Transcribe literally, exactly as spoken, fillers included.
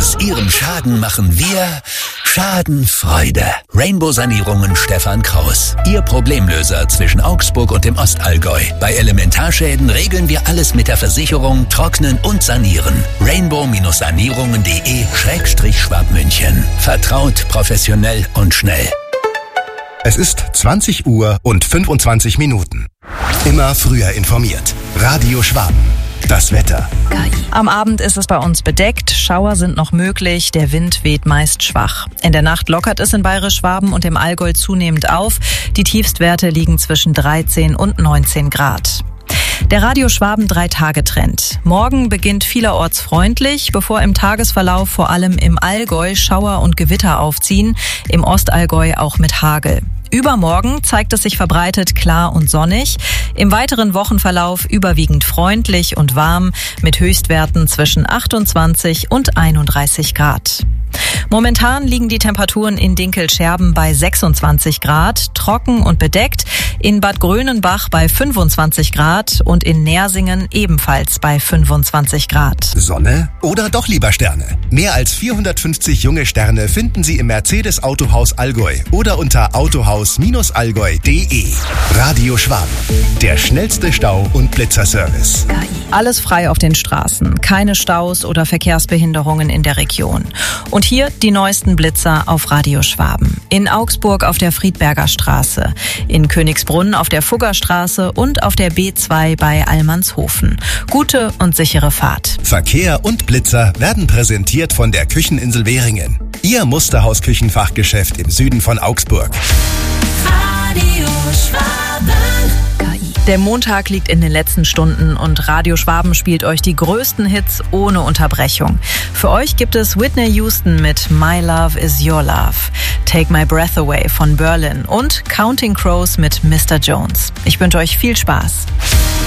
Aus Ihrem Schaden machen wir Schadenfreude. Rainbow Sanierungen Stefan Kraus. Ihr Problemlöser zwischen Augsburg und dem Ostallgäu. Bei Elementarschäden regeln wir alles mit der Versicherung, trocknen und sanieren. Rainbow-Sanierungen.de Schrägstrich Schwabmünchen. Vertraut, professionell und schnell. Es ist zwanzig Uhr und fünfundzwanzig Minuten. Immer früher informiert. Radio Schwaben. Das Wetter. Am Abend ist es bei uns bedeckt, Schauer sind noch möglich, der Wind weht meist schwach. In der Nacht lockert es in Bayerisch-Schwaben und im Allgäu zunehmend auf. Die Tiefstwerte liegen zwischen dreizehn und neunzehn Grad. Der Radio Schwaben Drei-Tage-Trend. Morgen beginnt vielerorts freundlich, bevor im Tagesverlauf vor allem im Allgäu Schauer und Gewitter aufziehen, im Ostallgäu auch mit Hagel. Übermorgen zeigt es sich verbreitet klar und sonnig. Im weiteren Wochenverlauf überwiegend freundlich und warm mit Höchstwerten zwischen achtundzwanzig und einunddreißig Grad. Momentan liegen die Temperaturen in Dinkelscherben bei sechsundzwanzig Grad, trocken und bedeckt, in Bad Grönenbach bei fünfundzwanzig Grad und in Nersingen ebenfalls bei fünfundzwanzig Grad. Sonne oder doch lieber Sterne? Mehr als vierhundertfünfzig junge Sterne finden Sie im Mercedes Autohaus Allgäu oder unter autohaus Allgäu punkt de. Radio Schwaben, der schnellste Stau- und Blitzerservice. Alles frei auf den Straßen, keine Staus oder Verkehrsbehinderungen in der Region. Und hier die neuesten Blitzer auf Radio Schwaben. In Augsburg auf der Friedberger Straße, in Königsbrunn auf der Fuggerstraße und auf der B zwei bei Allmannshofen. Gute und sichere Fahrt. Verkehr und Blitzer werden präsentiert von der Kücheninsel Währingen. Ihr Musterhaus-Küchenfachgeschäft im Süden von Augsburg. Radio Schwaben. Der Montag liegt in den letzten Stunden und Radio Schwaben spielt euch die größten Hits ohne Unterbrechung. Für euch gibt es Whitney Houston mit My Love Is Your Love, Take My Breath Away von Berlin und Counting Crows mit Mister Jones. Ich wünsche euch viel Spaß.